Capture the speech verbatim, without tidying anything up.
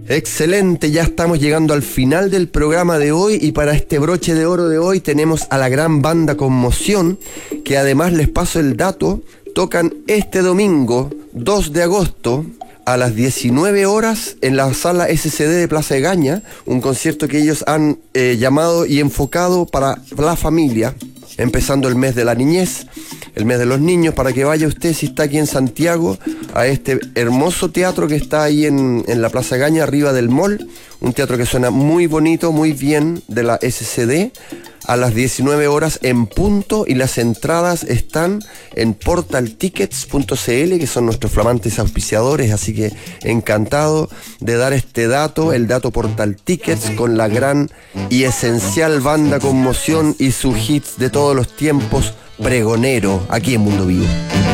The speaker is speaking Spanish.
Excelente, ya estamos llegando al final del programa de hoy y para este broche de oro de hoy tenemos a la gran banda Conmoción, que además les paso el dato, tocan este domingo dos de agosto a las diecinueve horas en la sala S C D de Plaza Egaña, un concierto que ellos han eh, llamado y enfocado para la familia, empezando el mes de la niñez, el mes de los niños, para que vaya usted, si está aquí en Santiago, a este hermoso teatro que está ahí en, en la Plaza Egaña, arriba del mall, un teatro que suena muy bonito, muy bien, de la S C D, a las diecinueve horas en punto, y las entradas están en portal tickets punto c l, que son nuestros flamantes auspiciadores, así que encantado de dar este dato, el dato Portal Tickets, con la gran y esencial banda Conmoción y sus hits de todos los tiempos, Pregonero, aquí en Mundo Vivo.